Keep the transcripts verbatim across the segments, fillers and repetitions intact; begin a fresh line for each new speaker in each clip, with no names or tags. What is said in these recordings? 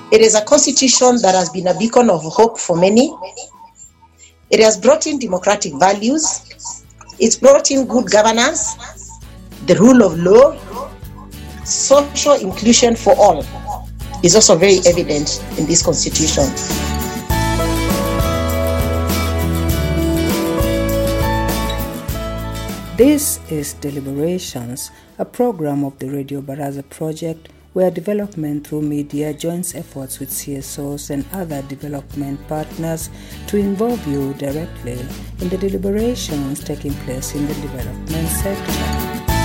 It is a constitution that has been a beacon of hope for many. It has brought in democratic values. It's brought in good governance, the rule of law, social inclusion for all is also very evident in this constitution.
This is Deliberations, a program of the Radio Baraza project where development through media joins efforts with C S Os and other development partners to involve you directly in the deliberations taking place in the development sector.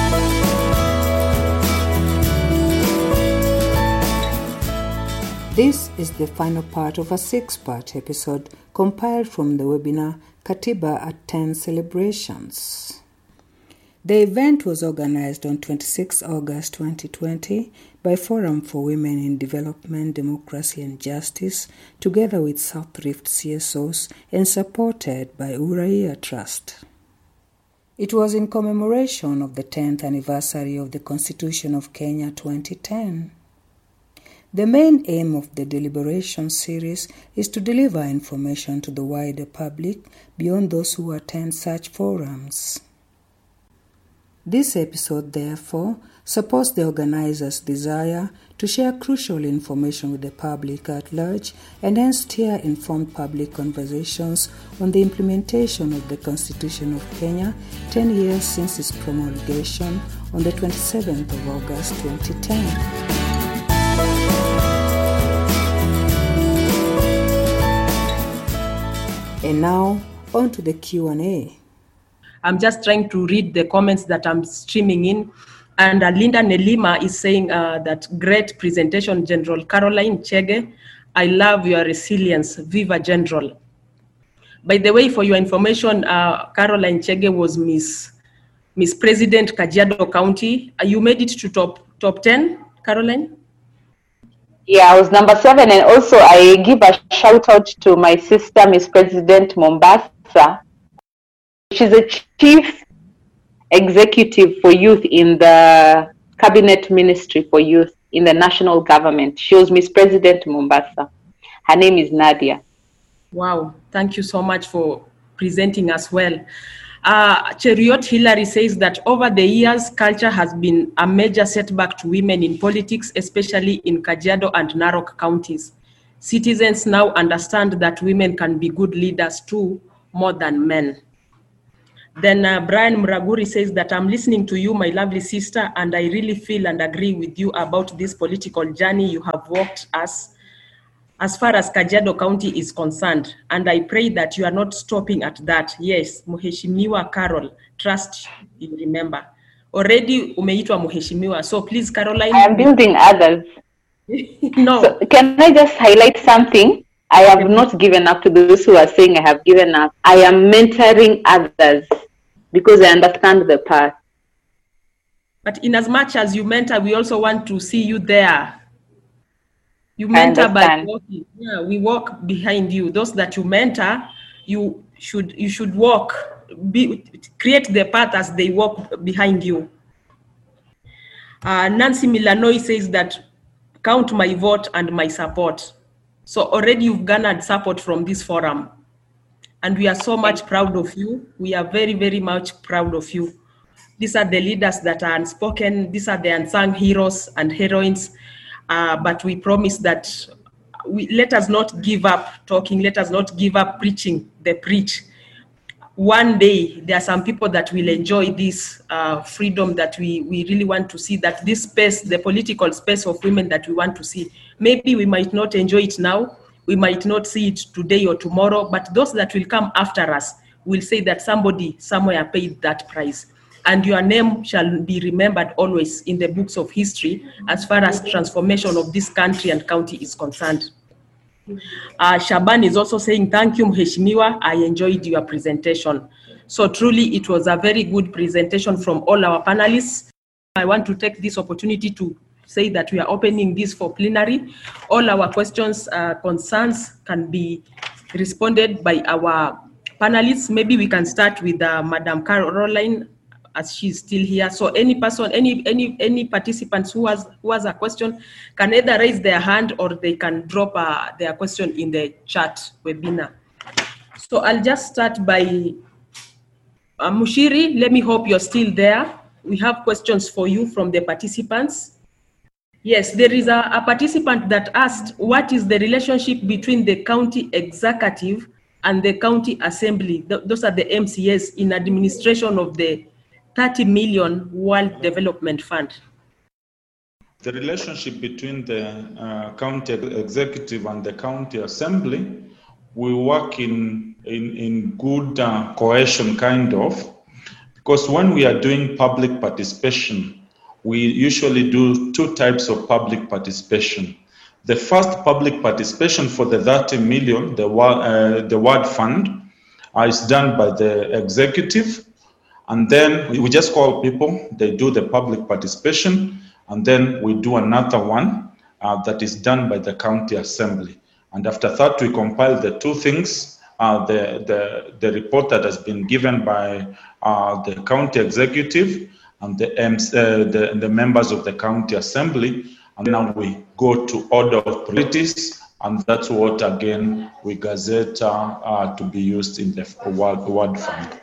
This is the final part of a six-part episode compiled from the webinar Katiba at ten Celebrations. The event was organized on the twenty-sixth of August twenty twenty by Forum for Women in Development, Democracy and Justice, together with South Rift C S Os and supported by Uraia Trust. It was in commemoration of the tenth anniversary of the Constitution of Kenya twenty ten. The main aim of the deliberation series is to deliver information to the wider public beyond those who attend such forums. This episode, therefore, supports the organizers' desire to share crucial information with the public at large and hence steer informed public conversations on the implementation of the Constitution of Kenya ten years since its promulgation on the twenty-seventh of August twenty ten. And now, on to the Q and A.
I'm just trying to read the comments that I'm streaming in. And uh, Linda Nelima is saying uh, that great presentation, General Caroline Chege. I love your resilience. Viva General. By the way, for your information, uh, Caroline Chege was Miss Miss President Kajiado County. Uh, you made it to top top ten, Caroline?
Yeah, I was number seven. And also I give a shout out to my sister, Miss President Mombasa. She's a chief executive for youth in the Cabinet Ministry for Youth in the national government. She was Miss President Mombasa. Her name is Nadia.
Wow, thank you so much for presenting us well. Uh, Cheriot Hillary says that over the years, culture has been a major setback to women in politics, especially in Kajiado and Narok counties. Citizens now understand that women can be good leaders too, more than men. Then uh, Brian Muraguri says that I'm listening to you, my lovely sister, and I really feel and agree with you about this political journey you have walked us as far as Kajiado County is concerned. And I pray that you are not stopping at that. Yes, Mheshimiwa Carol, trust you remember. Already umeitwa Mheshimiwa, so please, Caroline.
I am building others.
No.
So can I just highlight something? I have not given up to those who are saying I have given up. I am mentoring others because I understand the path.
But in as much as you mentor, we also want to see you there. You mentor by walking. Yeah, we walk behind you. Those that you mentor, you should you should walk, be, create the path as they walk behind you. Uh, Nancy Milanoy says that count my vote and my support. So already you've garnered support from this forum. And we are so much proud of you. We are very, very much proud of you. These are the leaders that are unspoken. These are the unsung heroes and heroines. Uh, but we promise that we, let us not give up talking. Let us not give up preaching the preach. One day, there are some people that will enjoy this uh, freedom that we, we really want to see, that this space, the political space of women that we want to see. Maybe we might not enjoy it now. We might not see it today or tomorrow, but those that will come after us will say that somebody somewhere paid that price. And your name shall be remembered always in the books of history as far as transformation of this country and county is concerned. Uh, Shaban is also saying, thank you, Mheshimiwa. I enjoyed your presentation. So truly, it was a very good presentation from all our panelists. I want to take this opportunity to say that we are opening this for plenary. All our questions, uh, concerns can be responded by our panelists. Maybe we can start with uh, Madam Caroline as she's still here. So any person, any any any participants who has who has a question can either raise their hand or they can drop uh, their question in the chat webinar. So I'll just start by uh, Mushiri. Let me hope you're still there. We have questions for you from the participants. Yes, there is a, a participant that asked, what is the relationship between the county executive and the county assembly? Th those are the M C S in administration of the thirty million World Development Fund.
The relationship between the uh, county executive and the county assembly, we work in, in, in good uh, cohesion, kind of, because when we are doing public participation, we usually do two types of public participation. The first public participation for the thirty million, the, uh, the World Fund, uh, is done by the executive. And then we just call people, they do the public participation, and then we do another one uh, that is done by the county assembly. And after that, we compile the two things, uh, the, the, the report that has been given by uh, the county executive and the, uh, the, the members of the county assembly, and now we go to order of priorities, and that's what, again, we gazette uh, uh, to be used in the World, World Fund.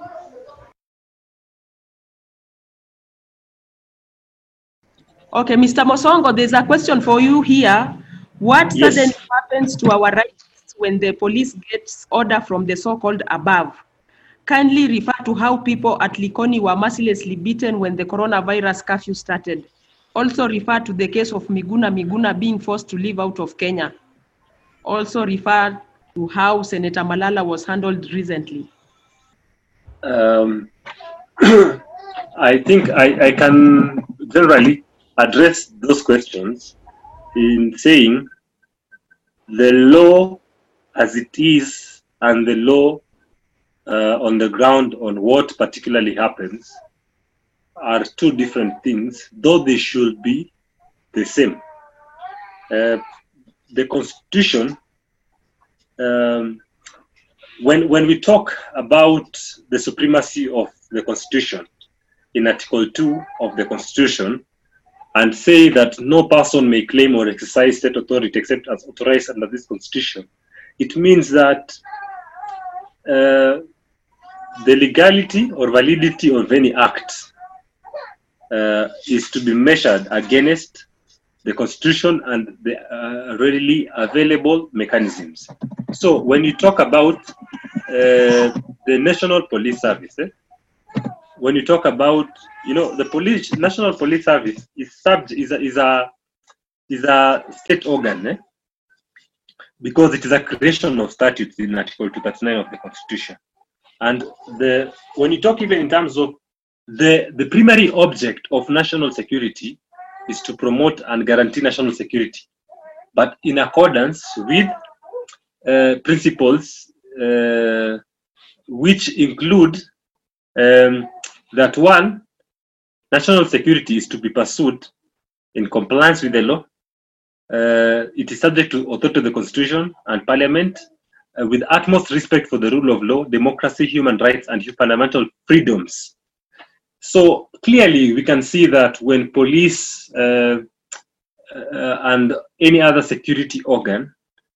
Okay, Mister Mosongo, there's a question for you here. What
Yes.
suddenly happens to our rights when the police gets order from the so-called above? Kindly refer to how people at Likoni were mercilessly beaten when the coronavirus curfew started. Also refer to the case of Miguna Miguna being forced to leave out of Kenya. Also refer to how Senator Malala was handled recently.
Um, I think I, I can generally address those questions in saying the law as it is and the law uh, on the ground on what particularly happens are two different things, though they should be the same. Uh, the Constitution, um, when, when we talk about the supremacy of the Constitution in Article two of the Constitution, and say that no person may claim or exercise state authority except as authorized under this Constitution, it means that uh, the legality or validity of any act uh, is to be measured against the Constitution and the uh, readily available mechanisms. So when you talk about uh, the National Police Service, eh, when you talk about, you know, the police, National Police Service is sub, is a, is a, is a state organ, eh? Because it is a creation of statutes in Article two thirty-nine of the Constitution. And the when you talk even in terms of the, the primary object of national security is to promote and guarantee national security, but in accordance with uh, principles uh, which include um, that one, national security is to be pursued in compliance with the law. Uh, it is subject to authority of the Constitution and Parliament, uh, with utmost respect for the rule of law, democracy, human rights, and fundamental freedoms. So clearly, we can see that when police uh, uh, and any other security organ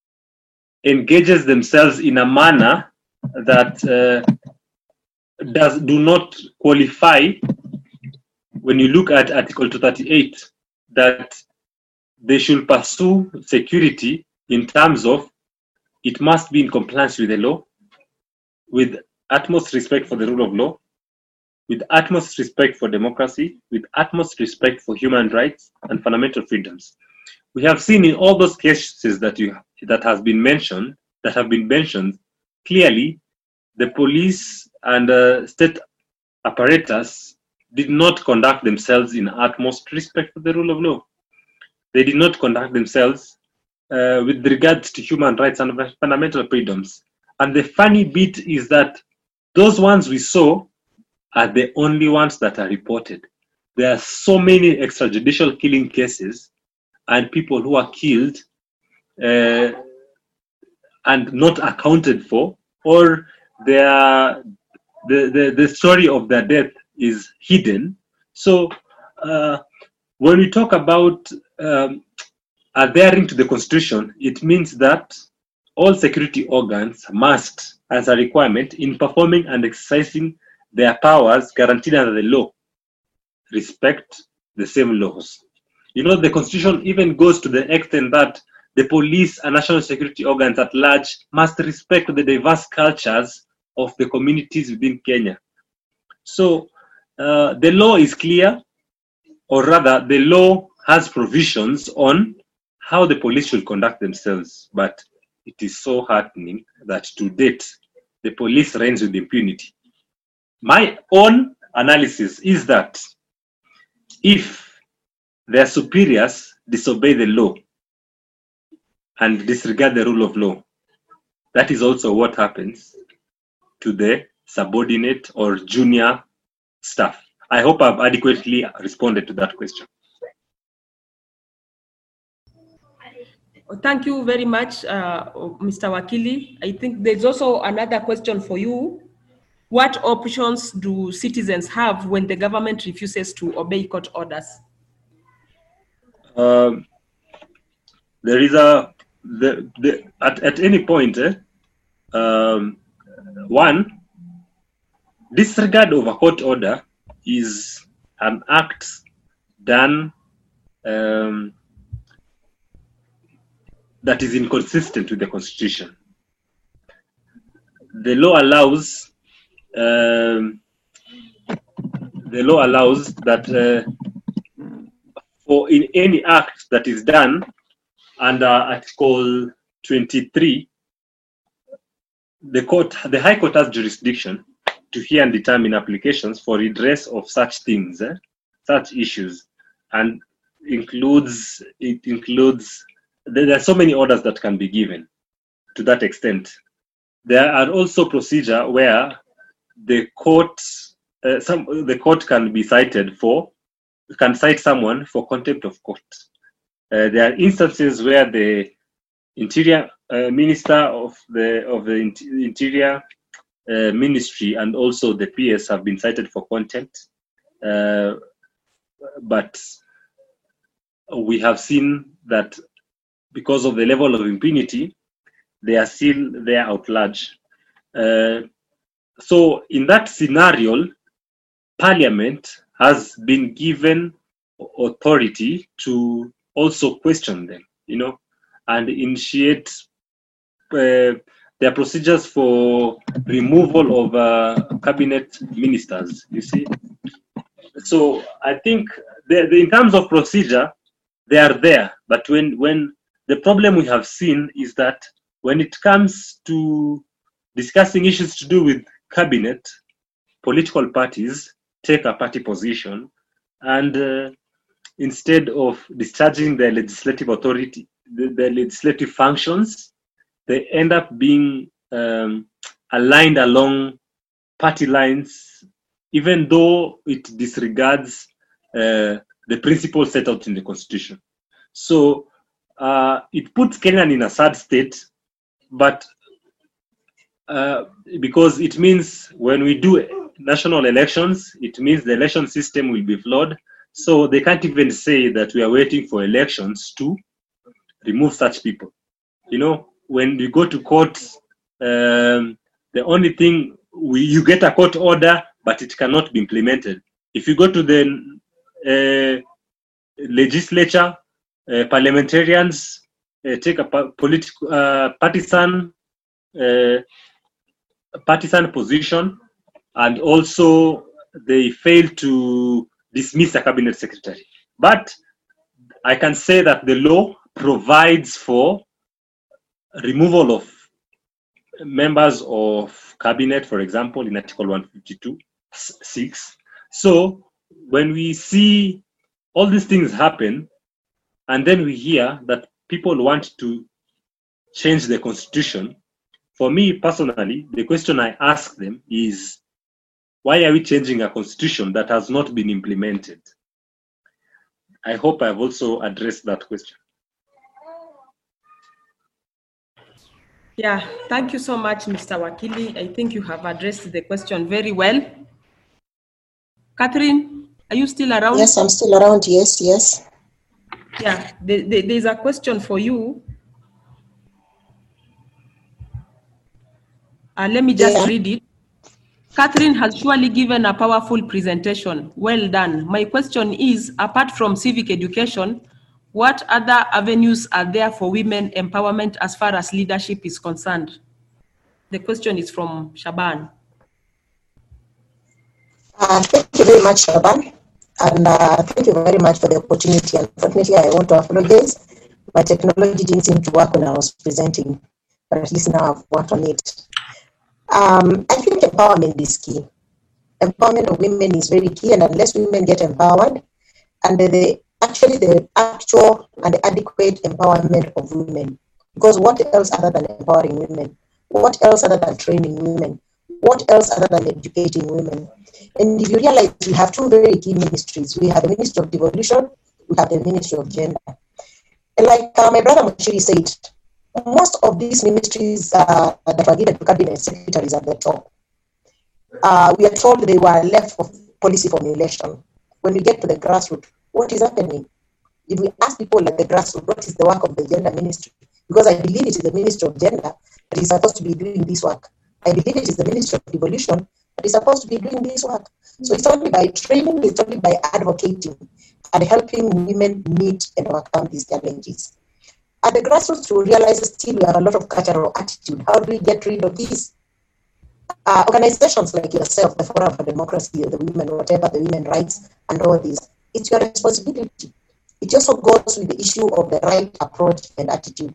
engages themselves in a manner that uh, does do not qualify, when you look at Article two thirty-eight, that they should pursue security in terms of it must be in compliance with the law, with utmost respect for the rule of law, with utmost respect for democracy, with utmost respect for human rights and fundamental freedoms. We have seen in all those cases that you that has been mentioned, that have been mentioned, clearly the police and uh, state apparatus did not conduct themselves in utmost respect for the rule of law. They did not conduct themselves uh, with regards to human rights and fundamental freedoms. And the funny bit is that those ones we saw are the only ones that are reported. There are so many extrajudicial killing cases and people who are killed uh, and not accounted for, or their, the, the, the story of their death is hidden. So uh, when we talk about um, adhering to the Constitution, it means that all security organs must, as a requirement, in performing and exercising their powers guaranteed under the law, respect the same laws. You know, the Constitution even goes to the extent that the police and national security organs at large must respect the diverse cultures of the communities within Kenya. So uh, the law is clear, or rather the law has provisions on how the police should conduct themselves, but it is so heartening that to date, the police reigns with impunity. My own analysis is that if their superiors disobey the law and disregard the rule of law, that is also what happens to the subordinate or junior staff. I hope I've adequately responded to that question.
Thank you very much, uh, Mister Wakili. I think there's also another question for you. What options do citizens have when the government refuses to obey court orders?
Um, there is a, the, the, at, at any point, eh, um, one, disregard of a court order is an act done um, that is inconsistent with the Constitution. The law allows um, the law allows that uh, for in any act that is done under Article twenty-three, the court, the High Court has jurisdiction to hear and determine applications for redress of such things, eh, such issues, and includes it includes. There are so many orders that can be given to that extent. There are also procedure where the court, uh, some the court can be cited for, can cite someone for contempt of court. Uh, there are instances where the interior uh, minister of the of the interior uh, ministry and also the P S have been cited for contempt, uh, but we have seen that because of the level of impunity, they are still there at large. Uh, so in that scenario, Parliament has been given authority to also question them, you know, and initiate uh, their procedures for removal of uh, cabinet ministers, you see. So I think the, the, in terms of procedure, they are there, but when when the problem we have seen is that when it comes to discussing issues to do with cabinet, political parties take a party position, and uh, instead of discharging their legislative authority, the, the legislative functions, they end up being um, aligned along party lines, even though it disregards uh, the principles set out in the Constitution. So uh, it puts Kenya in a sad state, but uh, because it means when we do national elections, it means the election system will be flawed. So they can't even say that we are waiting for elections to remove such people. You know, when you go to court, um, the only thing, we, you get a court order, but it cannot be implemented. If you go to the uh, legislature, uh, parliamentarians uh, take a political, uh, partisan, uh, partisan position, and also they fail to dismiss a cabinet secretary. But I can say that the law provides for removal of members of cabinet, for example, in Article one fifty-two six. So when we see all these things happen, and then we hear that people want to change the constitution, for me personally, the question I ask them is, why are we changing a constitution that has not been implemented? I hope I've also addressed that question.
Yeah, thank you so much, Mister Wakili. I think you have addressed the question very well. Catherine, are you still around?
Yes, I'm still around. Yes, yes.
Yeah, the, the, there's a question for you. Uh, let me just
Yeah.
read it. Catherine has surely given a powerful presentation. Well done. My question is, apart from civic education, what other avenues are there for women empowerment as far as leadership is concerned? The question is from Shaban.
Uh, thank you very much, Shaban. And uh, thank you very much for the opportunity. Unfortunately, I want to apologize. My technology didn't seem to work when I was presenting, but at least now I've worked on it. Um, I think empowerment is key. Empowerment of women is very key, and unless women get empowered, and the actually the actual and the adequate empowerment of women, because what else other than empowering women? What else other than training women? What else other than educating women? And if you realize, we have two very key ministries. We have the Ministry of Devolution, we have the Ministry of Gender. And like uh, my brother Moshiri said, most of these ministries uh, that were given to cabinet secretaries at the top, uh, we are told they were left for policy formulation. When we get to the grassroots, what is happening? If we ask people at the grassroots, what is the work of the gender ministry? Because I believe it is the Ministry of Gender that is supposed to be doing this work. I believe it is the Ministry of Devolution that is supposed to be doing this work. So it's only by training, it's only by advocating and helping women meet and overcome these challenges. At the grassroots, we realize still we have a lot of cultural attitude. How do we get rid of this? Uh, organizations like yourself, the Forum for Democracy, or the Women, whatever, the women rights and all this, it's your responsibility. It also goes with the issue of the right approach and attitude.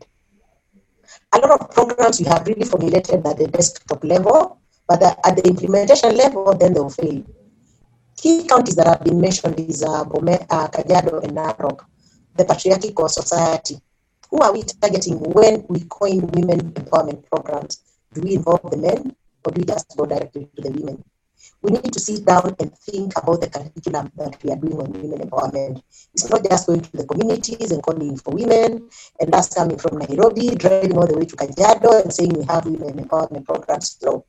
A lot of programs we have really formulated at the desktop level, but the, at the implementation level, then they'll fail. Key counties that have been mentioned is uh, Bome, uh, Kajiado, and Narok, the patriarchal society. Who are we targeting when we coin women empowerment programs? Do we involve the men, or do we just go directly to the women? We need to sit down and think about the curriculum that we are doing on women empowerment. It's not just going to the communities and calling for women, and that's coming from Nairobi, driving all the way to Kajiado and saying we have women empowerment programs. No.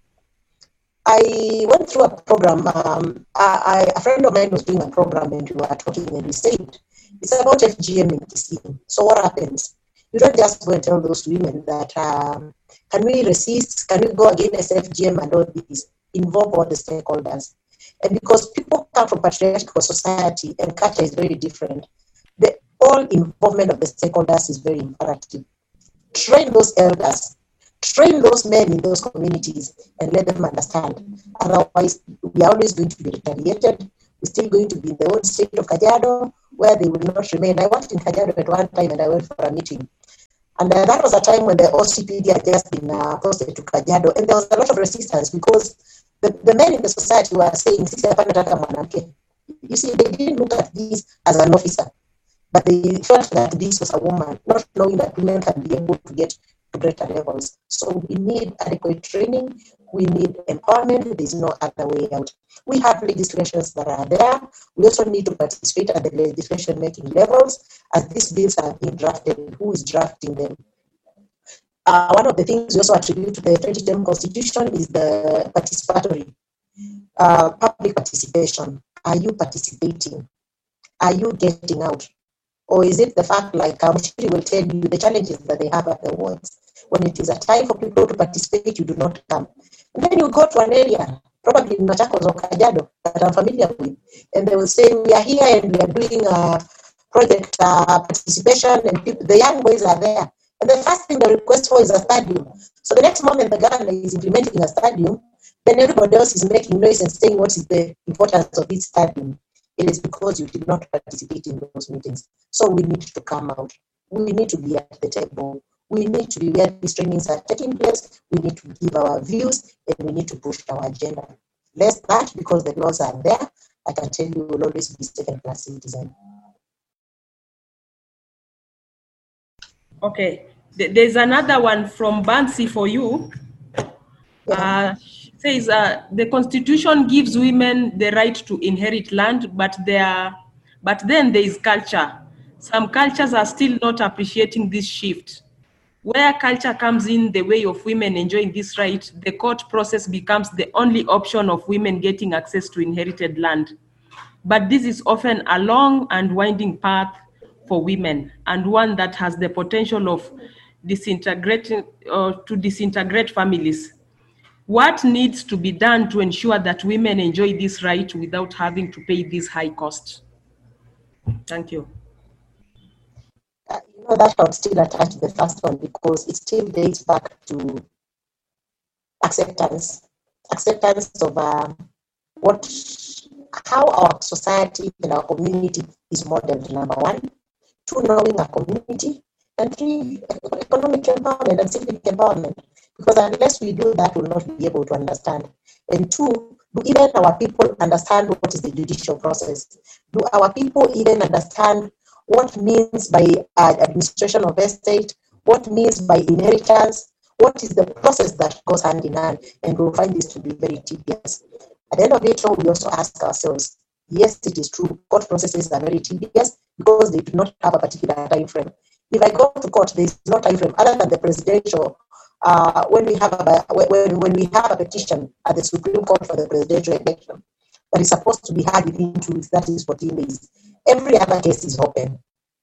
I went through a program, um, I, I, a friend of mine was doing a program and we were talking and we said, it's about F G M in Kisii. So what happens? You don't just go and tell those women that, um, can we resist, can we go against F G M and all these? Involve all the stakeholders. And because people come from patriarchal society and culture is very different, the all involvement of the stakeholders is very imperative. Train those elders, train those men in those communities and let them understand. Otherwise, we are always going to be retaliated. We're still going to be in the old state of Kajiado where they will not remain. I worked in Kajiado at one time and I went for a meeting. And uh, that was a time when the O C P D had just been uh, posted to Kajiado, and there was a lot of resistance because the, the men in the society were saying, you see, they didn't look at this as an officer, but they felt that this was a woman, not knowing that women can be able to get to greater levels. So we need adequate training, we need empowerment, there's no other way out. We have legislations that are there. We also need to participate at the legislation making levels as these bills are being drafted. Who is drafting them? Uh, one of the things we also attribute to the twenty ten Constitution is the participatory, uh, public participation. Are you participating? Are you getting out? Or is it the fact, like Moshiri will tell you, the challenges that they have at the wards? When it is a time for people to participate, you do not come. And then you go to an area, probably in Machakos or Kajiado, that I'm familiar with, and they will say, we are here and we are doing a project uh, participation, and people, the young boys are there. And the first thing they request for is a stadium. So the next moment the government is implementing a stadium, then everybody else is making noise and saying what is the importance of this stadium. It is because you did not participate in those meetings. So we need to come out. We need to be at the table. We need to be where these trainings are taking place. We need to give our views and we need to push our agenda. Less that, because the laws are there, I can tell you will always be second-class citizen.
Okay, there's another one from Bansi for you. Uh, says uh, the Constitution gives women the right to inherit land, but there, but then there is culture. Some cultures are still not appreciating this shift. Where culture comes in the way of women enjoying this right, the court process becomes the only option of women getting access to inherited land. But this is often a long and winding path for women, and one that has the potential of disintegrating or uh, to disintegrate families. What needs to be done to ensure that women enjoy this right without having to pay this high cost? Thank you.
Uh, you know, that I would still attach to the first one because it still dates back to acceptance, acceptance of uh, what, how our society and our community is modeled, number one. Two, knowing our community. And three, economic empowerment and civic empowerment. Because unless we do that, we'll not be able to understand. And two, do even our people understand what is the judicial process? Do our people even understand what means by uh, administration of estate? What means by inheritance? What is the process that goes hand in hand? And we'll find this to be very tedious. At the end of it all, we also ask ourselves, yes, it is true, court processes are very tedious because they do not have a particular time frame. If I go to court, there is no time frame other than the presidential. Uh, when we have a when, when we have a petition at the Supreme Court for the presidential election that is supposed to be had within two weeks, that is fourteen days. Every other case is open.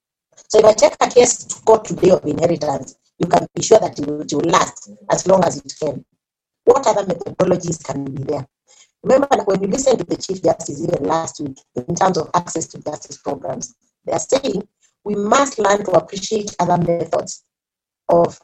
So if I take a case to court today of inheritance, you can be sure that it will, it will last as long as it can. What other methodologies can be there? Remember, when we listened to the Chief Justice even last week in terms of access to justice programs, they are saying we must learn to appreciate other methods of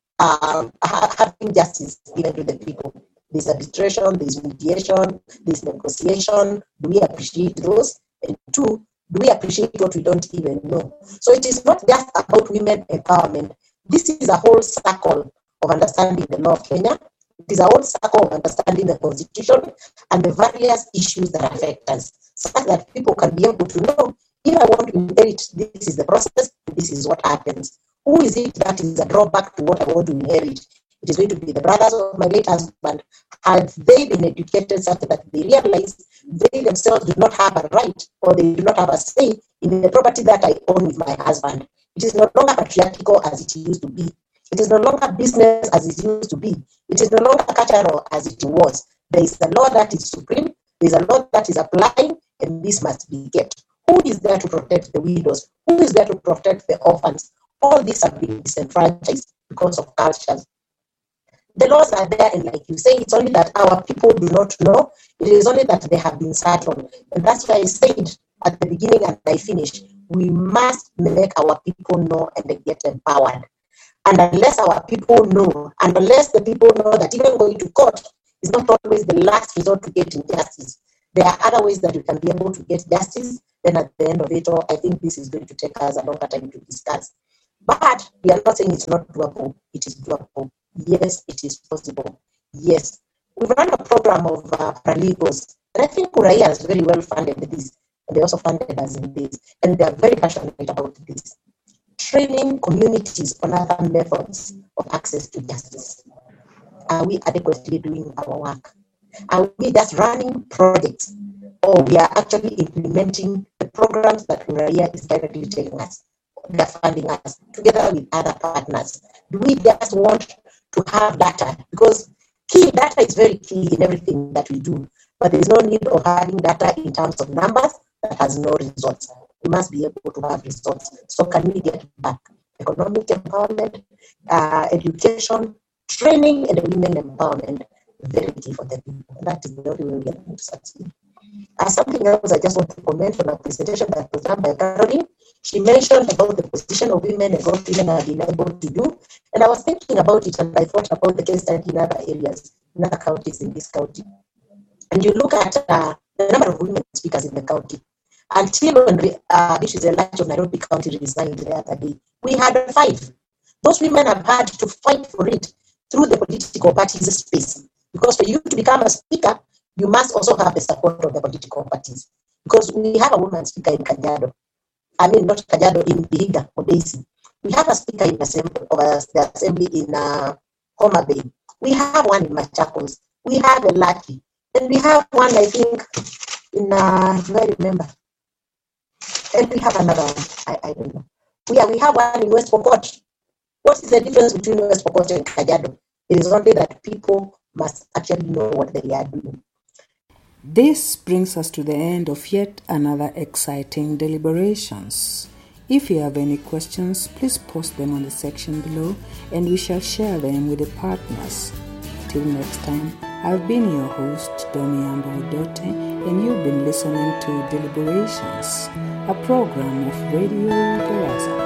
um, having justice given to the people. There's arbitration, there's mediation, there's negotiation. Do we appreciate those? And two, do we appreciate what we don't even know? So it is not just about women empowerment. This is a whole circle of understanding the law of Kenya. It is a whole circle of understanding the constitution and the various issues that affect us, so that people can be able to know, if I want to inherit, this is the process, this is what happens. Who is it that is a drawback to what I want to inherit? It is going to be the brothers of my late husband. Had they been educated such that they realize they themselves do not have a right or they do not have a say in the property that I own with my husband? It is no longer patriarchal as it used to be. It is no longer business as it used to be. It is no longer cultural as it was. There is a law that is supreme. There is a law that is applying, and this must be kept. Who is there to protect the widows? Who is there to protect the orphans? All these have been disenfranchised because of cultures. The laws are there, and like you say, it's only that our people do not know. It is only that they have been sat on. And that's why I said at the beginning and I finished, we must make our people know and they get empowered. And unless our people know, and unless the people know that even going to court is not always the last resort to getting justice, there are other ways that we can be able to get justice. Then at the end of it all, I think this is going to take us a longer time to discuss. But we are not saying it's not doable. It is doable. Yes, it is possible. Yes. We run a program of uh, paralegals, and I think Uraia is very well funded in this, and they also funded us in this, and they are very passionate about this. Training communities on other methods of access to justice. Are we adequately doing our work? Are we just running projects, or we are actually implementing the programs that Uraia is directly telling us? They are funding us together with other partners. Do we just want to have data? Because key data is very key in everything that we do, but there is no need of having data in terms of numbers that has no results. We must be able to have results. So can we get back? Economic empowerment, uh, education, training, and women empowerment, very key for the people. That is the only way we are going to succeed. Uh, something else I just want to comment on a presentation that was done by Caroline. She mentioned about the position of women and what women have been able to do. And I was thinking about it, and I thought about the case study in other areas, in other counties in this county. And you look at uh, the number of women speakers in the county. Until when uh, Bishop Elijah of Nairobi County resigned the other day, we had five. Those women have had to fight for it through the political parties space. Because for you to become a speaker, you must also have the support of the political parties. Because we have a woman speaker in Kajiado. I mean, not Kajiado, in Vihiga or Daisy. We have a speaker in the assembly, of uh, the assembly in uh, Homa Bay. We have one in Machakos. We have a Lucky. And we have one, I think, in, uh, do I remember? And we have another one. I, I don't know. We have, we have one in West Pokot. What is the difference between West Pokot and Kajiado? It is only that people must actually know what they are doing.
This brings us to the end of yet another exciting deliberations. If you have any questions, please post them on the section below and we shall share them with the partners. Till next time, I've been your host, Domiamba Odote, and you've been listening to Deliberations, a program of Radio Garaza.